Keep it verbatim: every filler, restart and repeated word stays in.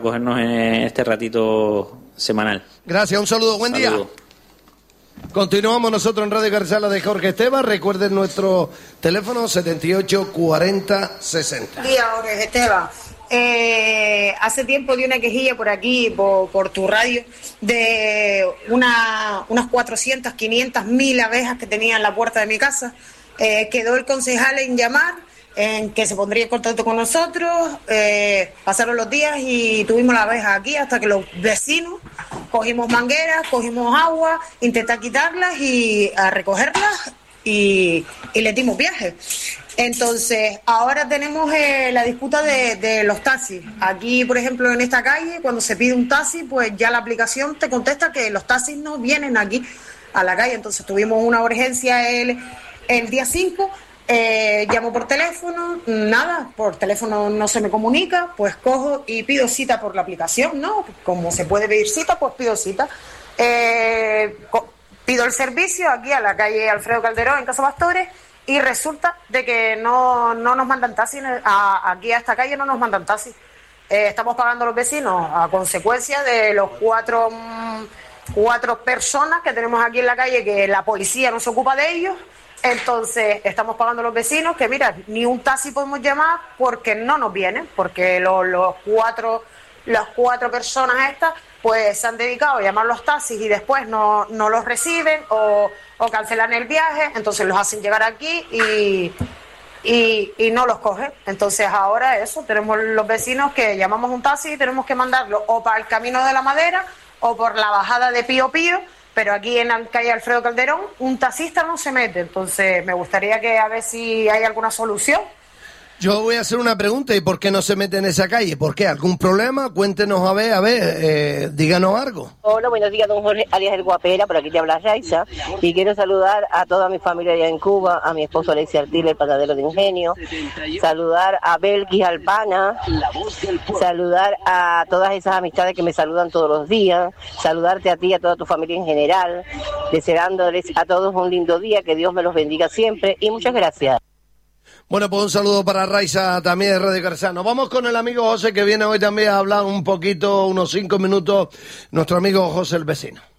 cogernos en este ratito semanal. Gracias, un saludo, buen Saludo. día. Continuamos nosotros en Radio Carcela de Jorge Esteban. Recuerden nuestro teléfono setenta y ocho cuarenta sesenta. Buen día, Jorge Esteban. Eh, hace tiempo di una quejilla por aquí, por, por tu radio, de una, unas cuatrocientas, quinientas mil abejas que tenía en la puerta de mi casa. Eh, quedó el concejal en llamar, en que se pondría en contacto con nosotros. Eh, pasaron los días y tuvimos las abejas aquí hasta que los vecinos cogimos mangueras, cogimos agua, intentar quitarlas y a recogerlas y, y le dimos viaje. Entonces, ahora tenemos eh, la disputa de, de los taxis. Aquí, por ejemplo, en esta calle, cuando se pide un taxi, pues ya la aplicación te contesta que los taxis no vienen aquí a la calle. Entonces, tuvimos una urgencia el, el día cinco. Eh, llamo por teléfono, nada, por teléfono no se me comunica, pues cojo y pido cita por la aplicación, ¿no? Como se puede pedir cita, pues pido cita. Eh, co- pido el servicio aquí a la calle Alfredo Calderón, en Casa Pastores, y resulta de que no, no nos mandan taxi, a, aquí a esta calle no nos mandan taxi. Eh, estamos pagando los vecinos a consecuencia de los cuatro, cuatro personas que tenemos aquí en la calle, que la policía no se ocupa de ellos. Entonces, estamos pagando a los vecinos que, mira, ni un taxi podemos llamar porque no nos vienen, porque los, los cuatro, las cuatro personas estas, pues se han dedicado a llamar los taxis y después no, no los reciben o, o cancelan el viaje, entonces los hacen llegar aquí y, y, y no los cogen. Entonces, ahora eso, tenemos los vecinos que llamamos un taxi y tenemos que mandarlo o para el Camino de la Madera o por la bajada de Pío Pío. Pero aquí en la calle Alfredo Calderón un taxista no se mete, entonces me gustaría que a ver si hay alguna solución. Yo voy a hacer una pregunta, ¿y por qué no se mete en esa calle? ¿Por qué? ¿Algún problema? Cuéntenos, a ver, a ver, eh, díganos algo. Hola, buenos días, don Jorge, alias El Guapera, por aquí te habla Raiza, y quiero saludar a toda mi familia allá en Cuba, a mi esposo Alexis Artile, el panadero de Ingenio, saludar a Belkis Albana, saludar a todas esas amistades que me saludan todos los días, saludarte a ti y a toda tu familia en general, deseándoles a todos un lindo día, que Dios me los bendiga siempre, y muchas gracias. Bueno, pues un saludo para Raiza también de Radio Carcela. Nos vamos con el amigo José, que viene hoy también a hablar un poquito, unos cinco minutos, nuestro amigo José el vecino.